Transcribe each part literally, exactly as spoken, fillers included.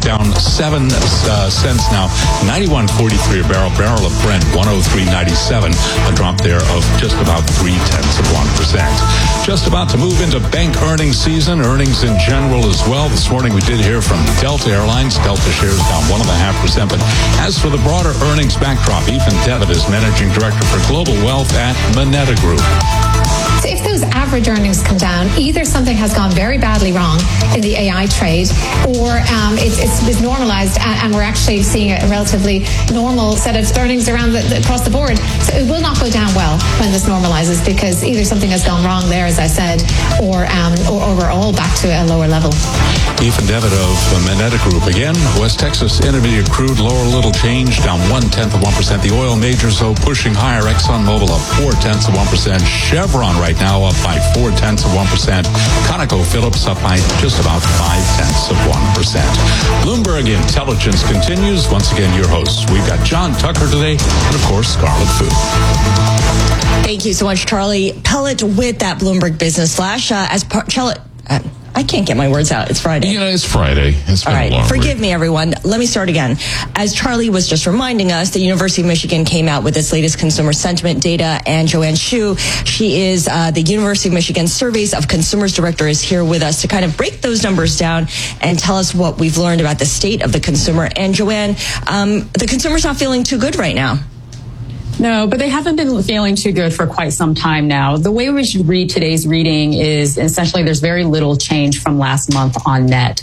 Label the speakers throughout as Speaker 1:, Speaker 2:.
Speaker 1: down seven uh, cents now, ninety-one forty-three a barrel. Barrel of Brent, one oh three ninety-seven, a drop there of just about three tenths of one percent. Just about to move into bank earnings season, earnings in general as well. This morning we did hear from Delta Airlines. Delta shares down one and a half percent. But as for the broader earnings backdrop, Ethan Devitt is managing director for global wealth at Moneta Group.
Speaker 2: So if those average earnings come down, either something has gone very badly wrong in the A I trade, or um, it's, it's, it's normalized, and, and we're actually seeing a relatively normal set of earnings around the, the, across the board. So it will not go down well when this normalizes, because either something has gone wrong there, as I said, or um, or, or we're all back to a lower level.
Speaker 1: Ethan Devitt of Moneta Group. Again, West Texas Intermediate crude lower a little change, down one-tenth of one percent. The oil majors, though, pushing higher. ExxonMobil up four-tenths of one percent. Chevron right now up by four-tenths of one percent. ConocoPhillips up by just about five-tenths of one percent. Bloomberg Intelligence continues. Once again, your hosts. We've got John Tucker today, and, of course, Scarlet Fu.
Speaker 3: Thank you so much, Charlie Pellet, with that Bloomberg Business Flash. Uh, as part, Charlie, uh, I can't get my words out. It's Friday.
Speaker 4: You know, it's Friday. It's been
Speaker 3: All right.
Speaker 4: a long
Speaker 3: Forgive
Speaker 4: week.
Speaker 3: me, everyone. Let me start again. As Charlie was just reminding us, the University of Michigan came out with its latest consumer sentiment data, and Joanne Shu, she is uh, the University of Michigan Surveys of Consumers Director, is here with us to kind of break those numbers down and tell us what we've learned about the state of the consumer. And Joanne, um, the consumer's not feeling too good right now.
Speaker 5: No, but they haven't been feeling too good for quite some time now. The way we should read today's reading is essentially there's very little change from last month on net.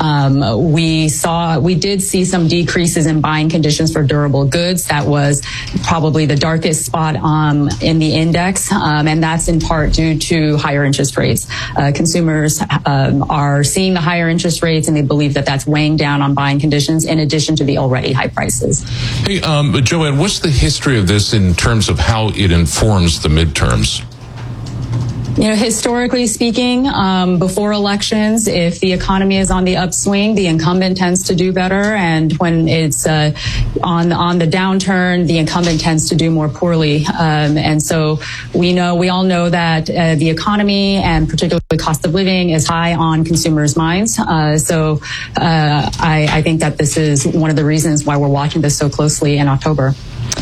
Speaker 5: Um, we saw, we did see some decreases in buying conditions for durable goods. That was probably the darkest spot um, in the index, um, and that's in part due to higher interest rates. Uh, consumers um, are seeing the higher interest rates, and they believe that that's weighing down on buying conditions in addition to the already high prices.
Speaker 4: Hey, um, Joanne, what's the history of this in terms of how it informs the midterms?
Speaker 5: You know, historically speaking, um, before elections, if the economy is on the upswing, the incumbent tends to do better, and when it's uh, on on the downturn, the incumbent tends to do more poorly. Um, and so we know, we all know that uh, the economy and particularly cost of living is high on consumers' minds. Uh, so uh, I, I think that this is one of the reasons why we're watching this so closely in October.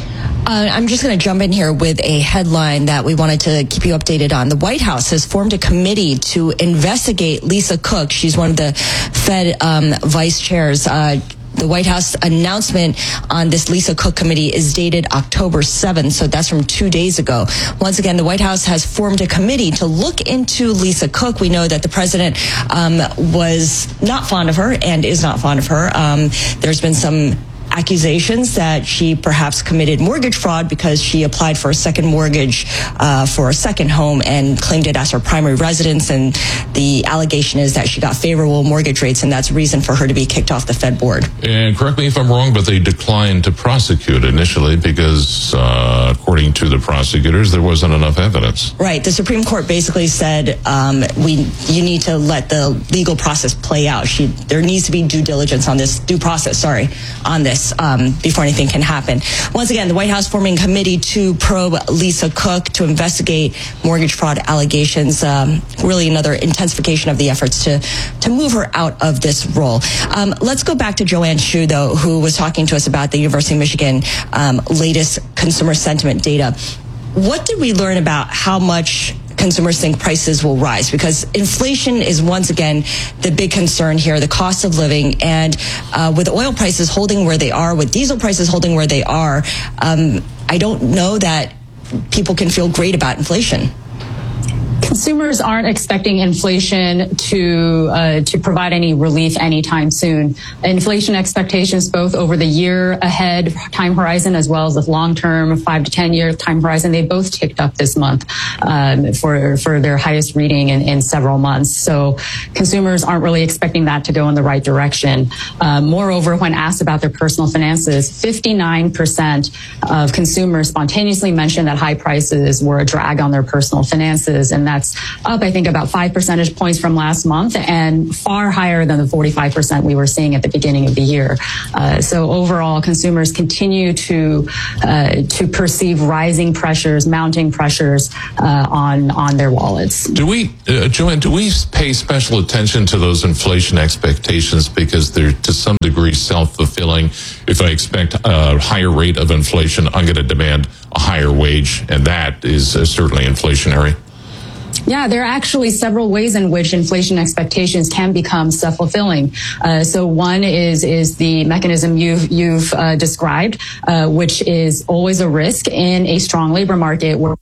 Speaker 3: Uh, I'm just going to jump in here with a headline that we wanted to keep you updated on. The White House has formed a committee to investigate Lisa Cook. She's one of the Fed um, vice chairs. Uh, The White House announcement on this Lisa Cook committee is dated October seventh, so that's from two days ago. Once again, the White House has formed a committee to look into Lisa Cook. We know that the president um, was not fond of her and is not fond of her. Um, there's been some accusations that she perhaps committed mortgage fraud because she applied for a second mortgage uh, for a second home and claimed it as her primary residence. And the allegation is that she got favorable mortgage rates, and that's reason for her to be kicked off the Fed board.
Speaker 4: And correct me if I'm wrong, but they declined to prosecute initially because, uh, according to the prosecutors, there wasn't enough evidence.
Speaker 3: Right. The Supreme Court basically said um, we you need to let the legal process play out. She there needs to be due diligence on this due process. Sorry, on this. Um, before anything can happen. Once again, the White House forming a committee to probe Lisa Cook to investigate mortgage fraud allegations. Um, really another intensification of the efforts to to move her out of this role. Um, let's go back to Joanne Shu, though, who was talking to us about the University of Michigan um, latest consumer sentiment data. What did we learn about how much consumers think prices will rise? Because inflation is once again the big concern here, the cost of living. And uh, with oil prices holding where they are, with diesel prices holding where they are, um, I don't know that people can feel great about inflation.
Speaker 5: Consumers aren't expecting inflation to uh, to provide any relief anytime soon. Inflation expectations, both over the year ahead time horizon as well as the long-term five to ten year time horizon, they both ticked up this month um, for for their highest reading in, in several months. So consumers aren't really expecting that to go in the right direction. Uh, moreover, when asked about their personal finances, fifty-nine percent of consumers spontaneously mentioned that high prices were a drag on their personal finances, and that's up, I think, about five percentage points from last month and far higher than the forty-five percent we were seeing at the beginning of the year. Uh, so overall, consumers continue to uh, to perceive rising pressures, mounting pressures uh, on on their wallets.
Speaker 4: Do we, uh, Joanne, do we pay special attention to those inflation expectations because they're to some degree degree self-fulfilling. If I expect a higher rate of inflation, I'm going to demand a higher wage, and that is uh, certainly inflationary.
Speaker 5: Yeah, there are actually several ways in which inflation expectations can become self-fulfilling. Uh, so one is is the mechanism you've you've uh, described, uh, which is always a risk in a strong labor market where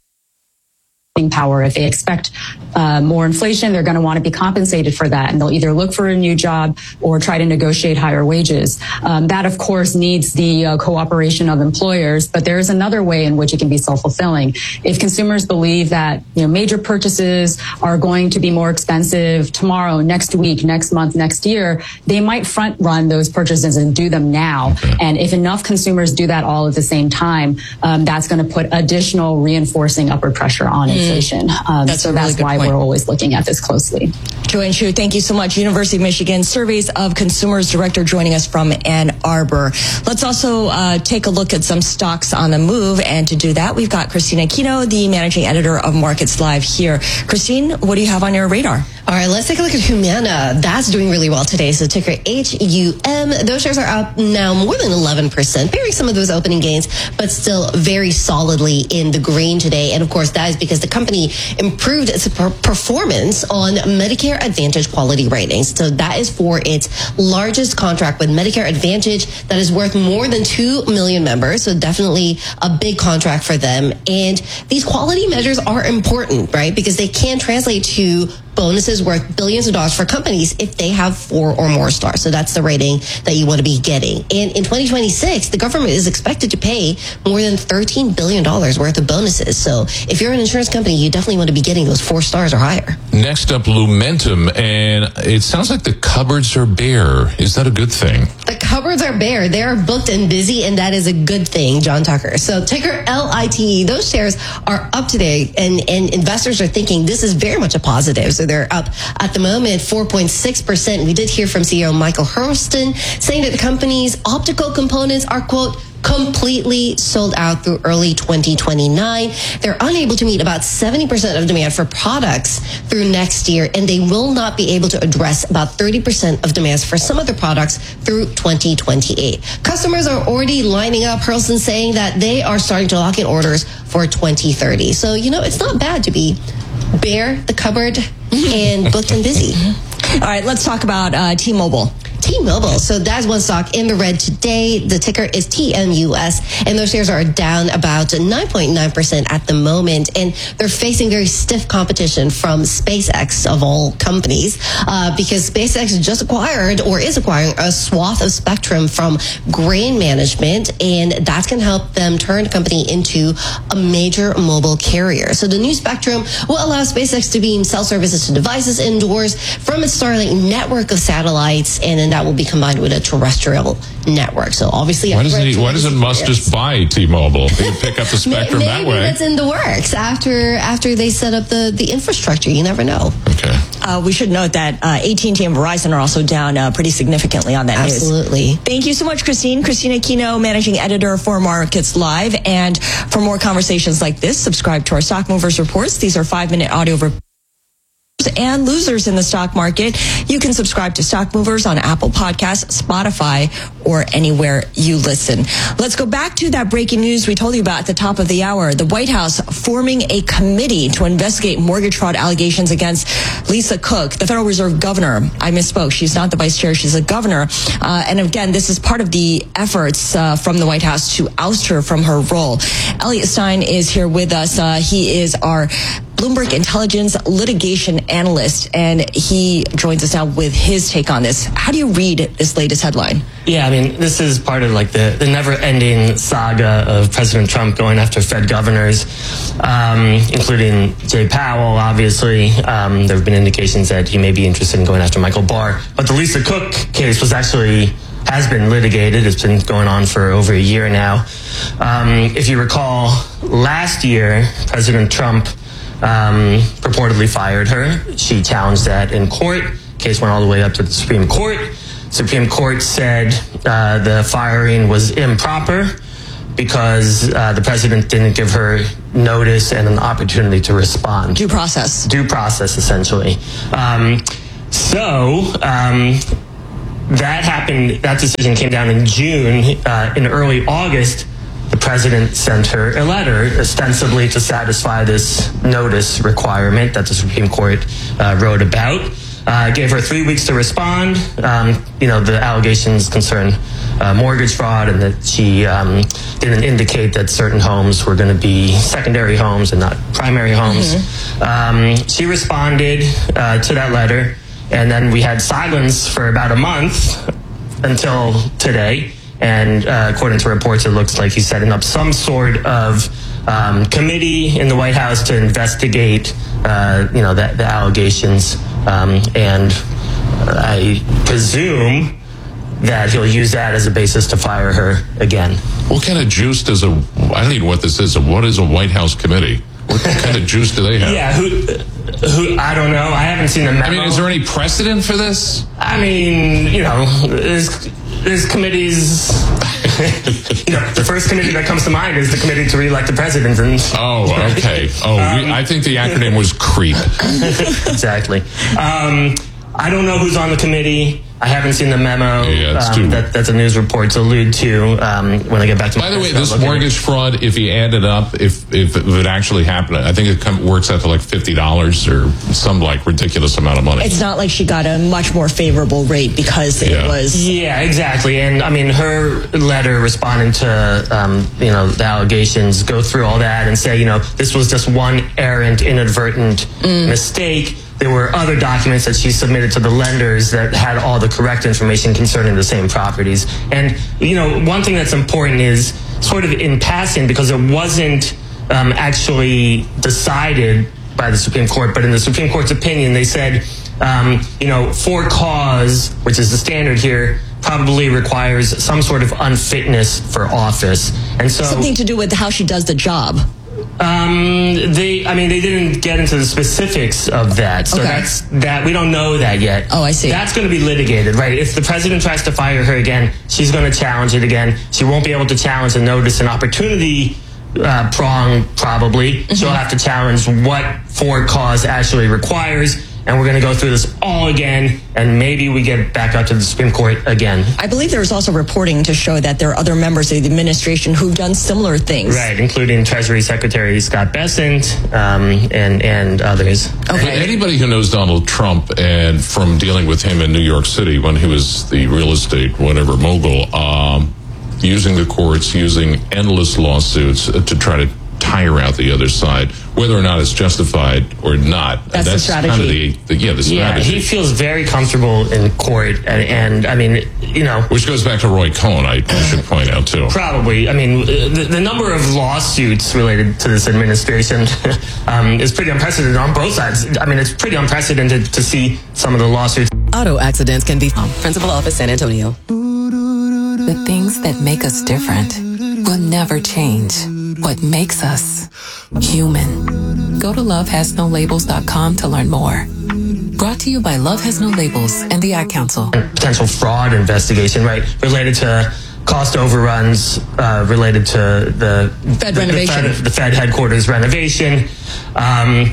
Speaker 5: power. If they expect uh, more inflation, they're going to want to be compensated for that, and they'll either look for a new job or try to negotiate higher wages. Um, that, of course, needs the uh, cooperation of employers, but there is another way in which it can be self-fulfilling. If consumers believe that, you know, major purchases are going to be more expensive tomorrow, next week, next month, next year, they might front run those purchases and do them now. Okay. And if enough consumers do that all at the same time, um, that's going to put additional reinforcing upward pressure on it. Inflation. Um,
Speaker 3: that's
Speaker 5: so
Speaker 3: a really
Speaker 5: that's
Speaker 3: good
Speaker 5: why
Speaker 3: point.
Speaker 5: We're always looking at this closely.
Speaker 3: Joanne Shu, thank you so much. University of Michigan Surveys of Consumers Director joining us from Ann Arbor. Let's also uh, take a look at some stocks on the move. And to do that, we've got Christina Aquino, the managing editor of Markets Live here. Christine, what do you have on your radar?
Speaker 6: All right, let's take a look at Humana. That's doing really well today. So ticker H U M. Those shares are up now more than eleven percent, bearing some of those opening gains, but still very solidly in the green today. And of course, that is because the company improved its per- performance on Medicare Advantage quality ratings. So that is for its largest contract with Medicare Advantage that is worth more than two million members. So definitely a big contract for them. And these quality measures are important, right? Because they can translate to bonuses worth billions of dollars for companies if they have four or more stars. So that's the rating that you want to be getting. And in twenty twenty-six, the government is expected to pay more than thirteen billion dollars worth of bonuses. So if you're an insurance company, you definitely want to be getting those four stars or higher.
Speaker 4: Next up, Lumentum, and it sounds like the cupboards are bare. Is that a good thing?
Speaker 6: The cupboards are bare. They are booked and busy, and that is a good thing, John Tucker. So ticker L I T E, those shares are up today, and, and investors are thinking this is very much a positive. So they're up at the moment four point six percent. We did hear from C E O Michael Hurlston saying that the company's optical components are, quote, completely sold out through early twenty twenty-nine. They're unable to meet about seventy percent of demand for products through next year, and they will not be able to address about thirty percent of demands for some other products through twenty twenty-eight. Customers are already lining up, Hurlston saying that they are starting to lock in orders for twenty thirty. So, you know, it's not bad to be bare, the cupboard, and booked and busy.
Speaker 3: All right, let's talk about uh, T-Mobile.
Speaker 6: T-Mobile. So that's one stock in the red today. The ticker is T M U S, and those shares are down about nine point nine percent at the moment, and they're facing very stiff competition from SpaceX, of all companies, uh, because SpaceX just acquired or is acquiring a swath of spectrum from Grain Management, and that's going to help them turn the company into a major mobile carrier. So the new spectrum will allow SpaceX to beam cell services to devices indoors from its Starlink network of satellites, and then that will be combined with a terrestrial network. So obviously,
Speaker 4: why doesn't he, why doesn't Musk just buy T-Mobile? He could pick up the spectrum
Speaker 6: maybe
Speaker 4: that way.
Speaker 6: That's in the works after after they set up the, the infrastructure. You never know.
Speaker 4: Okay.
Speaker 3: Uh, we should note that uh, A T and T and Verizon are also down uh, pretty significantly on that
Speaker 6: Absolutely.
Speaker 3: news. Thank you so much, Christine. Christina Aquino, managing editor for Markets Live. And for more conversations like this, subscribe to our Stock Movers Reports. These are five-minute audio reports and losers in the stock market. You can subscribe to Stock Movers on Apple Podcasts, Spotify, or anywhere you listen. Let's go back to that breaking news we told you about at the top of the hour. The White House forming a committee to investigate mortgage fraud allegations against Lisa Cook, the Federal Reserve governor. I misspoke. She's not the vice chair. She's a governor. Uh, and again, this is part of the efforts uh, from the White House to oust her from her role. Elliot Stein is here with us. Uh, he is our Bloomberg Intelligence litigation analyst, and he joins us now with his take on this. How do you read this latest headline?
Speaker 7: Yeah, I mean, this is part of like the, the never-ending saga of President Trump going after Fed governors, um, including Jay Powell, obviously. Um, there have been indications that he may be interested in going after Michael Barr. But the Lisa Cook case was actually has been litigated. It's been going on for over a year now. Um, if you recall, last year, President Trump Um, purportedly fired her. She challenged that in court. Case went all the way up to the Supreme Court. Supreme Court said uh, the firing was improper because uh, the president didn't give her notice and an opportunity to respond.
Speaker 3: Due process.
Speaker 7: Due process, essentially. Um, so, um, that happened, that decision came down in June. Uh, in early August, the president sent her a letter ostensibly to satisfy this notice requirement that the Supreme Court uh, wrote about. Uh, gave her three weeks to respond. Um, you know, the allegations concern uh, mortgage fraud, and that she um, didn't indicate that certain homes were going to be secondary homes and not primary homes. Mm-hmm. Um, she responded uh, to that letter, and then we had silence for about a month until today. And uh, according to reports, it looks like he's setting up some sort of um, committee in the White House to investigate, uh, you know, the, the allegations. Um, and I presume that he'll use that as a basis to fire her again.
Speaker 4: What kind of juice does a, I don't even know what this is, what is a White House committee? What kind of juice do they have?
Speaker 7: Yeah, who, who, I don't know. I haven't seen the memo.
Speaker 4: I mean, is there any precedent for this?
Speaker 7: I mean, you know, there's, there's committees, you know, the first committee that comes to mind is the committee to re-elect the president. And,
Speaker 4: oh, okay. Oh, um, we, I think the acronym was CREEP.
Speaker 7: Exactly. Um, I don't know who's on the committee. I haven't seen the memo
Speaker 4: yeah, it's
Speaker 7: um,
Speaker 4: too...
Speaker 7: that, that the news reports allude to um, when I get back to
Speaker 4: By the way, this mortgage fraud, if you add it up, if if it actually happened, I think it come, works out to like fifty dollars or some like ridiculous amount of money.
Speaker 3: It's not like she got a much more favorable rate because it
Speaker 4: yeah.
Speaker 3: was...
Speaker 7: Yeah, exactly. And I mean, her letter responding to, um, you know, the allegations, go through all that and say, you know, this was just one errant, inadvertent mm. mistake. There were other documents that she submitted to the lenders that had all the correct information concerning the same properties. And, you know, one thing that's important is sort of in passing, because it wasn't um, actually decided by the Supreme Court, but in the Supreme Court's opinion, they said, um, you know, for cause, which is the standard here, probably requires some sort of unfitness for office. And so
Speaker 3: something to do with how she does the job.
Speaker 7: Um, they, I mean, they didn't get into the specifics of that. So
Speaker 3: okay.
Speaker 7: that's, that, we don't know that yet.
Speaker 3: Oh, I see.
Speaker 7: That's going to be litigated, right? If the president tries to fire her again, she's going to challenge it again. She won't be able to challenge the notice and opportunity uh, prong, probably. Mm-hmm. She'll have to challenge what for cause actually requires. And we're going to go through this all again, and maybe we get back up to the Supreme Court again.
Speaker 3: I believe there was also reporting to show that there are other members of the administration who've done similar things.
Speaker 7: Right, including Treasury Secretary Scott Bessent um, and, and others.
Speaker 3: Okay.
Speaker 4: Anybody who knows Donald Trump and from dealing with him in New York City when he was the real estate, whatever, mogul, um, using the courts, using endless lawsuits to try to tire out the other side, whether or not it's justified or not.
Speaker 3: That's, that's the strategy.
Speaker 4: Kind of the, the, yeah, the strategy.
Speaker 7: Yeah, he feels very comfortable in court, and, and I mean, you know,
Speaker 4: which goes back to Roy Cohn. I, I should point out too.
Speaker 7: Probably. I mean, the, the number of lawsuits related to this administration um, is pretty unprecedented on both sides. I mean, it's pretty unprecedented to see some of the lawsuits.
Speaker 8: Auto accidents can be Principal Office San Antonio.
Speaker 9: The things that make us different will never change. What makes us human. Go to love has no labels dot com to learn more. Brought to you by Love Has No Labels and the Ad Council.
Speaker 7: Potential fraud investigation, right, related to cost overruns, uh, related to the
Speaker 3: Fed
Speaker 7: the,
Speaker 3: renovation,
Speaker 7: the Fed, the Fed headquarters renovation. Um,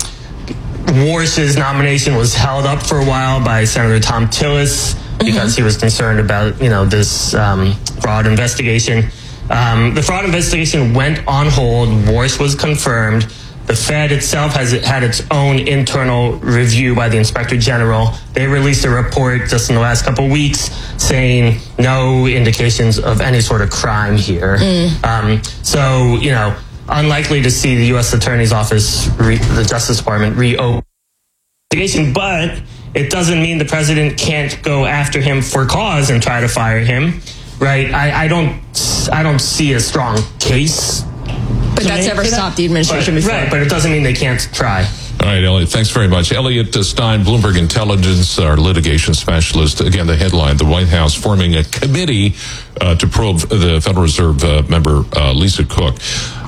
Speaker 7: Warsh's nomination was held up for a while by Senator Thom Tillis because mm-hmm. he was concerned about, you know, this um, fraud investigation. Um, the fraud investigation went on hold. Warsh was confirmed. The Fed itself has had its own internal review by the Inspector General. They released a report just in the last couple of weeks saying no indications of any sort of crime here. Mm. Um, so, you know, unlikely to see the U S Attorney's Office, re- the Justice Department, reopen the investigation, but it doesn't mean the president can't go after him for cause and try to fire him. Right, I, I don't, I don't see a strong case.
Speaker 3: But that's never stopped the administration
Speaker 7: but,
Speaker 3: before.
Speaker 7: Right, but it doesn't mean they can't try.
Speaker 4: All right, Elliot, thanks very much. Elliot Stein, Bloomberg Intelligence, our litigation specialist. Again, the headline, the White House forming a committee uh, to probe the Federal Reserve uh, member uh, Lisa Cook.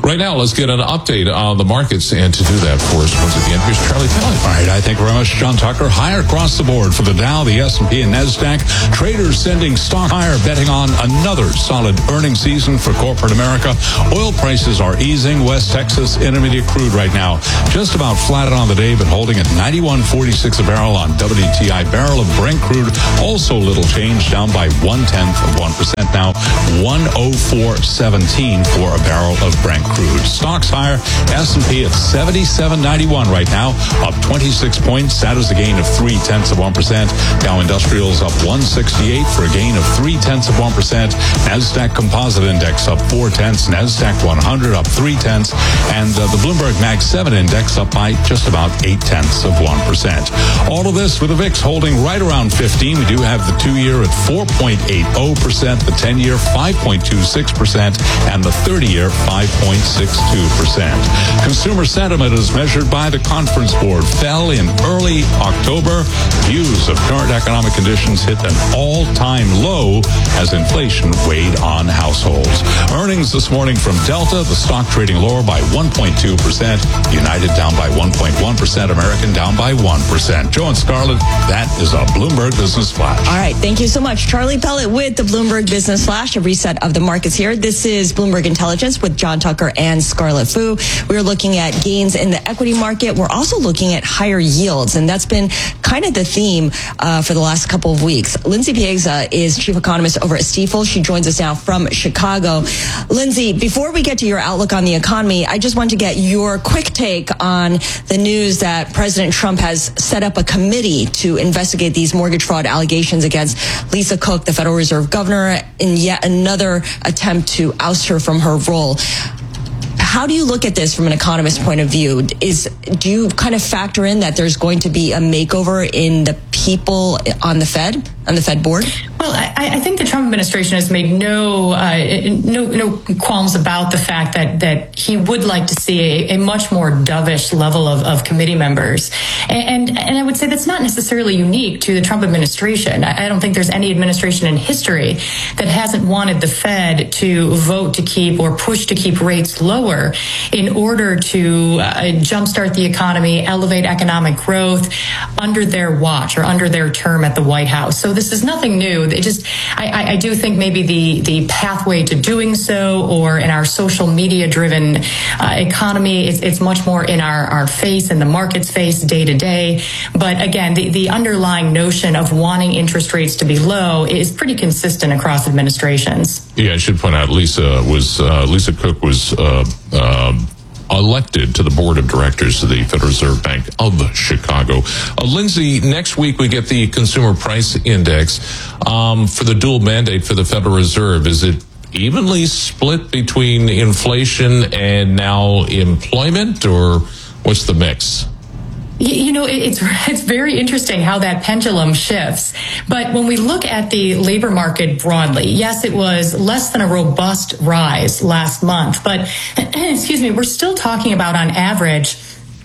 Speaker 4: Right now, let's get an update on the markets, and to do that for us, once again, here's Charlie Pellet.
Speaker 1: All right, I thank you very much, John Tucker. Higher across the board for the Dow, the S and P, and NASDAQ. Traders sending stock higher, betting on another solid earnings season for corporate America. Oil prices are easing. West Texas Intermediate crude right now just about flat on the day, but holding at ninety-one forty-six a barrel on W T I. Barrel of Brent crude also little change, down by one-tenth of one percent now, one oh four seventeen for a barrel of Brent crude. Stocks higher. S and P at seventy-seven ninety-one right now, up twenty-six points. That is a gain of three-tenths of one percent. Dow Industrials up one sixty-eight for a gain of three-tenths of one percent. NASDAQ Composite Index up four-tenths. NASDAQ one hundred up three-tenths. And uh, the Bloomberg Mag seven Index up by just about eight-tenths of one percent. All of this with the V I X holding right around fifteen. We do have the two-year at four point eight zero percent, the ten-year five point two six percent, and the thirty-year five point six two percent. Consumer sentiment as measured by the Conference Board fell in early October. Views of current economic conditions hit an all-time low as inflation weighed on households. Earnings this morning from Delta, the stock trading lower by one point two percent. United down by one point one percent. American down by one percent. Joe and Scarlett, that is a Bloomberg Business Flash.
Speaker 3: All right. Thank you so much. Charlie Pellet with the Bloomberg Business Flash, a reset of the markets here. This is Bloomberg Intelligence with John Tucker and Scarlett Fu. We're looking at gains in the equity market. We're also looking at higher yields, and that's been kind of the theme uh, for the last couple of weeks. Lindsay Piegza is chief economist over at Stifel. She joins us now from Chicago. Lindsay, before we get to your outlook on the economy, I just want to get your quick take on the news that President Trump has set up a committee to investigate these mortgage fraud allegations against Lisa Cook, the Federal Reserve governor, in yet another attempt to oust her from her role. How do you look at this from an economist point of view? Is do you kind of factor in that there's going to be a makeover in the people on the Fed, on the Fed board?
Speaker 5: Well, I, I think the Trump administration has made no uh, no no qualms about the fact that that he would like to see a, a much more dovish level of, of committee members, and, and and I would say that's not necessarily unique to the Trump administration. I, I don't think there's any administration in history that hasn't wanted the Fed to vote to keep or push to keep rates lower in order to uh, jumpstart the economy, elevate economic growth under their watch or under their term at the White House. So this is nothing new. It just, I, I do think maybe the, the pathway to doing so, or in our social media driven uh, economy, it's, it's much more in our, our face and the market's face day to day. But again, the, the underlying notion of wanting interest rates to be low is pretty consistent across administrations.
Speaker 4: Yeah, I should point out Lisa was uh, Lisa Cook was uh, uh, elected to the board of directors of the Federal Reserve Bank of Chicago. Uh, Lindsay, next week we get the Consumer Price Index um, for the dual mandate for the Federal Reserve. Is it evenly split between inflation and now employment, or what's the mix?
Speaker 5: You know, it's it's very interesting how that pendulum shifts. But when we look at the labor market broadly, yes, it was less than a robust rise last month. But, excuse me, we're still talking about, on average,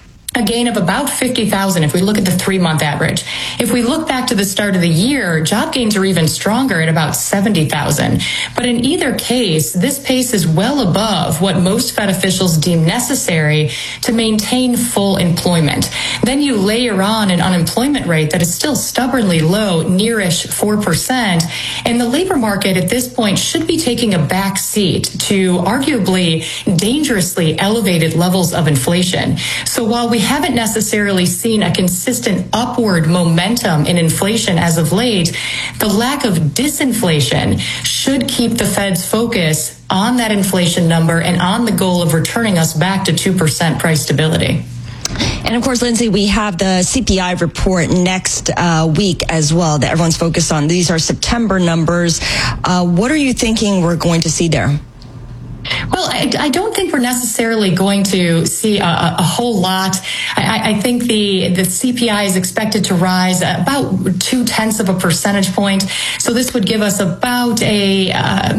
Speaker 5: a gain of about fifty thousand if we look at the three-month average. If we look back to the start of the year, job gains are even stronger at about seventy thousand. But in either case, this pace is well above what most Fed officials deem necessary to maintain full employment. Then you layer on an unemployment rate that is still stubbornly low, nearish four percent, and the labor market at this point should be taking a back seat to arguably dangerously elevated levels of inflation. So while we haven't necessarily seen a consistent upward momentum in inflation as of late, the lack of disinflation should keep the Fed's focus on that inflation number and on the goal of returning us back to two percent price stability.
Speaker 3: And of course, Lindsay, we have the C P I report next uh, week as well that everyone's focused on. These are September numbers. Uh, what are you thinking we're going to see there?
Speaker 5: Well, I, I don't think we're necessarily going to see a, a whole lot. I, I think the, the C P I is expected to rise about two tenths of a percentage point. So this would give us about a um,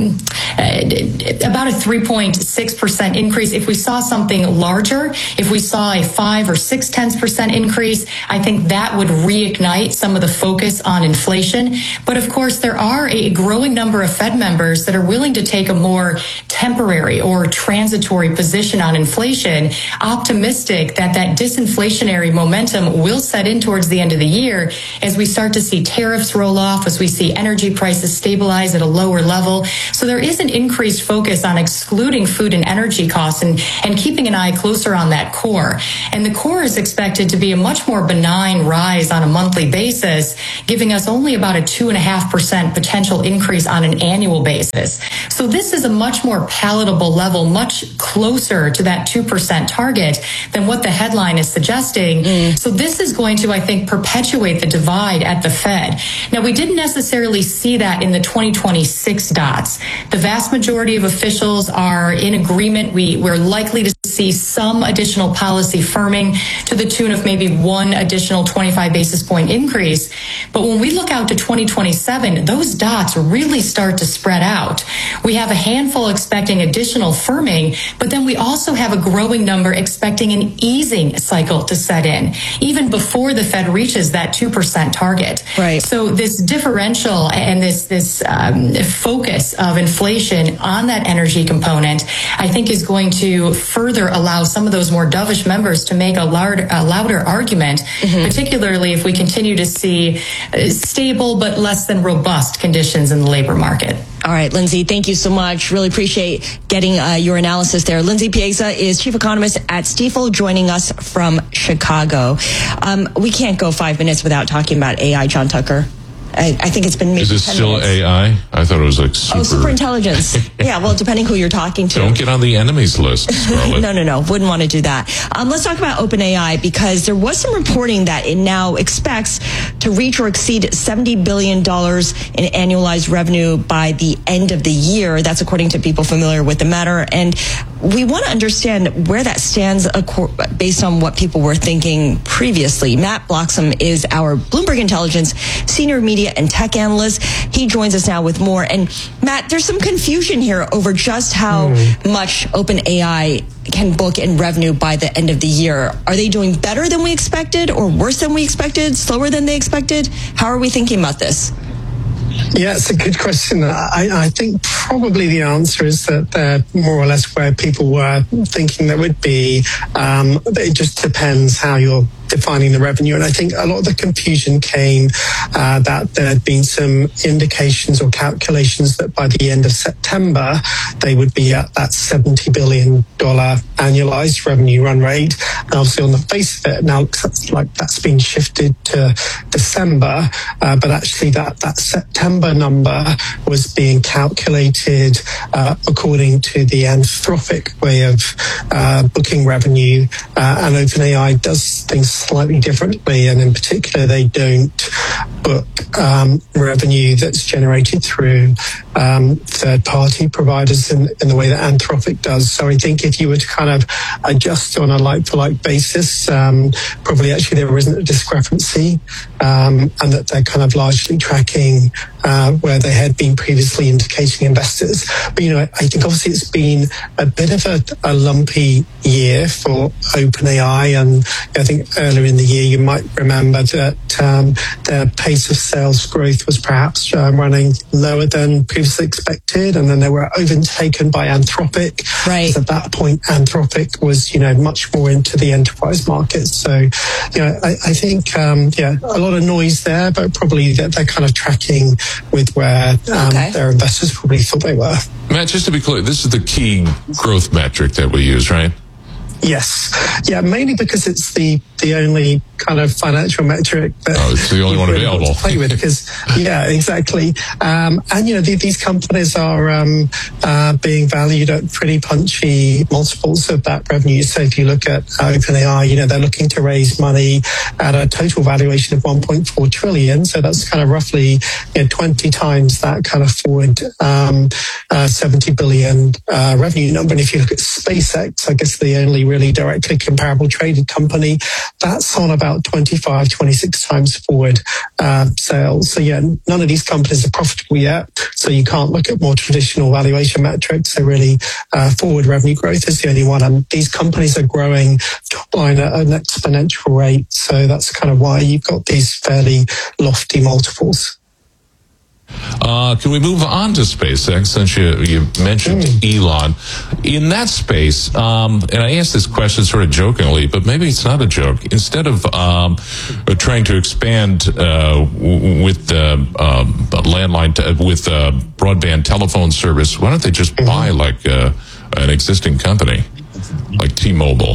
Speaker 10: uh, about a three point six percent increase. If we saw something larger, if we saw a five or six tenths percent increase, I think that would reignite some of the focus on inflation. But of course, there are a growing number of Fed members that are willing to take a more temporary or transitory position on inflation, optimistic that that disinflationary momentum will set in towards the end of the year as we start to see tariffs roll off, as we see energy prices stabilize at a lower level. So there is an increased focus on excluding food and energy costs and, and keeping an eye closer on that core. And the core is expected to be a much more benign rise on a monthly basis, giving us only about a two and a half percent potential increase on an annual basis. So this is a much more palatable level, much closer to that two percent target than what the headline is suggesting. Mm. So this is going to, I think, perpetuate the divide at the Fed. Now, we didn't necessarily see that in the twenty twenty-six dots. The vast majority of officials are in agreement. We, we're likely to see some additional policy firming to the tune of maybe one additional twenty-five basis point increase. But when we look out to twenty twenty-seven, those dots really start to spread out. We have a handful expecting additional firming, but then we also have a growing number expecting an easing cycle to set in, even before the Fed reaches that two percent target.
Speaker 3: Right.
Speaker 10: So this differential and this, this um, focus of inflation on that energy component, I think is going to further allow some of those more dovish members to make a louder, a louder argument, mm-hmm. particularly if we continue to see uh, stable but less than robust conditions in the labor market.
Speaker 3: All right, Lindsay, thank you so much. Really appreciate getting uh, your analysis there. Lindsay Piegza is chief economist at Stifel, joining us from Chicago. Um, we can't go five minutes without talking about A I, John Tucker. I, I think it's been maybe
Speaker 4: Is it
Speaker 3: ten
Speaker 4: still
Speaker 3: minutes.
Speaker 4: A I? I thought it was like super.
Speaker 3: Oh, super intelligence. Yeah, well, depending who you're talking to.
Speaker 4: Don't get on the enemies list, Scarlett.
Speaker 3: no, no, no. Wouldn't want to do that. Um, let's talk about OpenAI, because there was some reporting that it now expects to reach or exceed seventy billion dollars in annualized revenue by the end of the year. That's according to people familiar with the matter. And we want to understand where that stands based on what people were thinking previously. Matt Bloxham is our Bloomberg Intelligence senior media and tech analyst. He joins us now with more. And Matt, there's some confusion here over just how mm. much OpenAI can book in revenue by the end of the year. Are they doing better than we expected, or worse than we expected, slower than they expected? How are we thinking about this?
Speaker 11: Yeah, it's a good question. I, I think probably the answer is that they're more or less where people were thinking they would be. Um, it just depends how you're defining the revenue. And I think a lot of the confusion came uh, that there had been some indications or calculations that by the end of September, they would be at that seventy billion dollars annualized revenue run rate. And obviously on the face of it, now looks like that's been shifted to December. Uh, but actually that, that September number was being calculated uh, according to the Anthropic way of uh, booking revenue. Uh, and OpenAI does things slightly differently, and in particular, they don't book um, revenue that's generated through um, third-party providers in, in the way that Anthropic does. So I think if you were to kind of adjust on a like-for-like basis, um, probably actually there isn't a discrepancy, um, and that they're kind of largely tracking uh, where they had been previously indicating investors. But, you know, I think obviously it's been a bit of a, a lumpy year for OpenAI, and I think earlier in the year you might remember that um, their pace of sales growth was perhaps uh, running lower than previously expected, and then they were overtaken by Anthropic.
Speaker 3: Right.
Speaker 11: At that point, Anthropic was, you know, much more into the enterprise market. So, you know, I, I think, um, yeah, a lot of noise there, but probably that they're kind of tracking with where um, okay. their investors probably thought they were.
Speaker 4: Matt, just to be clear, this is the key growth metric that we use, right?
Speaker 11: Yes. Yeah, mainly because it's the, the only kind of financial metric that
Speaker 4: oh, it's the only one
Speaker 11: really
Speaker 4: available
Speaker 11: to play with. Because, yeah, exactly. Um, and, you know, the, these companies are um, uh, being valued at pretty punchy multiples of that revenue. So if you look at OpenAI, you know, they're looking to raise money at a total valuation of one point four trillion. So that's kind of roughly, you know, twenty times that kind of forward um, uh, seventy billion uh, revenue number. And if you look at SpaceX, I guess the only really directly comparable traded company, that's on about twenty-five, twenty-six times forward uh, sales. So yeah, none of these companies are profitable yet. So you can't look at more traditional valuation metrics. So really, uh, forward revenue growth is the only one. And these companies are growing top line at an exponential rate. So that's kind of why you've got these fairly lofty multiples.
Speaker 4: Uh, can we move on to SpaceX, since you, you mentioned mm. Elon? In that space, um, and I asked this question sort of jokingly, but maybe it's not a joke. Instead of um, trying to expand uh, w- with the uh, landline, t- with uh, broadband telephone service, why don't they just mm-hmm. buy like uh, an existing company, like T-Mobile?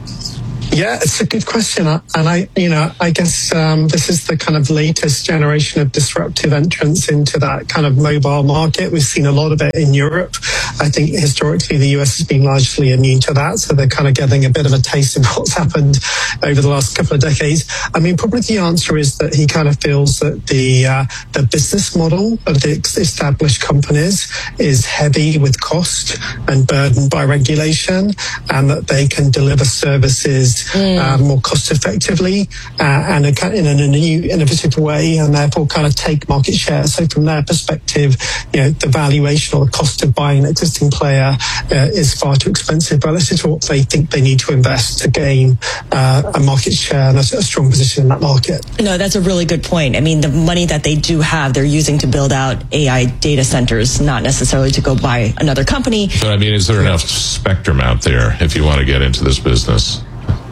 Speaker 11: Yeah, it's a good question. And I, you know, I guess um, this is the kind of latest generation of disruptive entrants into that kind of mobile market. We've seen a lot of it in Europe. I think historically the U S has been largely immune to that. So they're kind of getting a bit of a taste of what's happened over the last couple of decades. I mean, probably the answer is that he kind of feels that the, uh, the business model of the established companies is heavy with cost and burdened by regulation, and that they can deliver services Mm. Uh, more cost effectively uh, and a, in a new innovative way, and therefore kind of take market share. So from their perspective, you know, the valuation or the cost of buying an existing player uh, is far too expensive relative to what they think they need to invest to gain uh, a market share and a, a strong position in that market.
Speaker 3: No, that's a really good point. I mean, the money that they do have, they're using to build out A I data centers, not necessarily to go buy another company.
Speaker 4: But I mean, is there enough spectrum out there if you want to get into this business?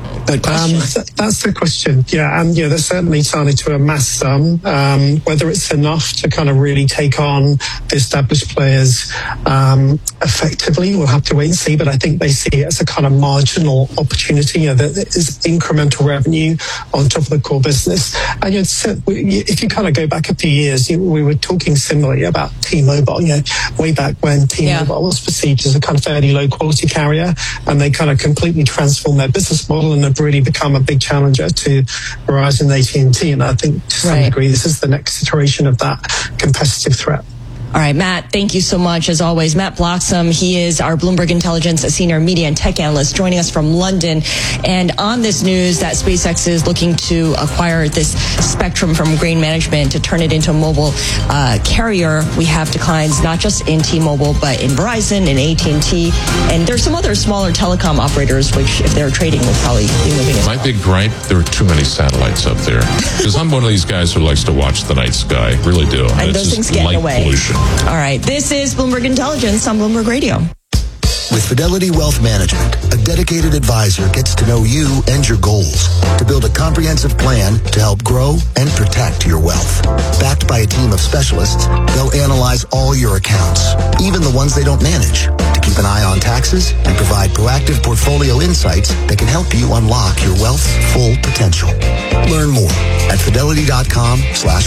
Speaker 11: Um, th- that's the question. Yeah, and yeah, they're certainly starting to amass some. Um, whether it's enough to kind of really take on the established players um, effectively, we'll have to wait and see. But I think they see it as a kind of marginal opportunity. You know, that is incremental revenue on top of the core business. And you know, if you kind of go back a few years, you, we were talking similarly about T-Mobile. You know, way back when T-Mobile yeah. was perceived as a kind of fairly low quality carrier, and they kind of completely transformed their business model and have really become a big challenger to Verizon and A T and T. And I think to some right. degree, this is the next iteration of that competitive threat.
Speaker 3: All right, Matt, thank you so much, as always. Matt Bloxham, he is our Bloomberg Intelligence senior media and tech analyst, joining us from London. And on this news that SpaceX is looking to acquire this spectrum from Grain Management to turn it into a mobile uh, carrier, we have declines not just in T-Mobile, but in Verizon and A T and T. And there's some other smaller telecom operators, which if they're trading, will probably be moving as well.
Speaker 4: My big gripe, there are too many satellites up there. Because I'm one of these guys who likes to watch the night sky, really do.
Speaker 3: And, and
Speaker 4: it's
Speaker 3: those things get in the way.
Speaker 4: Pollution.
Speaker 3: All right, this is Bloomberg Intelligence on Bloomberg Radio.
Speaker 12: With Fidelity Wealth Management, a dedicated advisor gets to know you and your goals to build a comprehensive plan to help grow and protect your wealth. Backed by a team of specialists, they'll analyze all your accounts, even the ones they don't manage, to keep an eye on taxes and provide proactive portfolio insights that can help you unlock your wealth's full potential. Learn more at fidelity.com slash